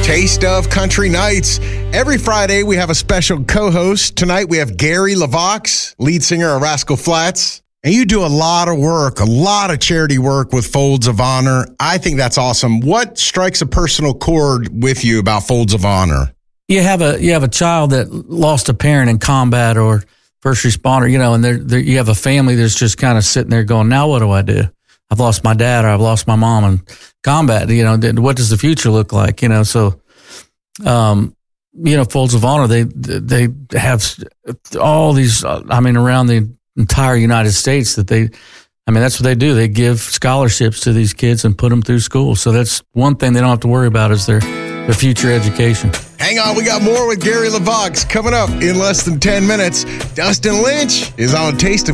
Taste of Country Nights. Every Friday, we have a special co-host. Tonight, we have Gary LaVox, lead singer of Rascal Flatts. And you do a lot of work, a lot of charity work with Folds of Honor. I think that's awesome. What strikes a personal chord with you about Folds of Honor? You have a child that lost a parent in combat or first responder, and you have a family that's just kind of sitting there going, now what do I do? I've lost my dad or I've lost my mom in combat. What does the future look like? So, Folds of Honor, they have all these, around the entire United States that's what they do. They give scholarships to these kids and put them through school. So that's one thing they don't have to worry about is their future education. Hang on, we got more with Gary LaVox coming up in less than 10 minutes. Dustin Lynch is on Taste of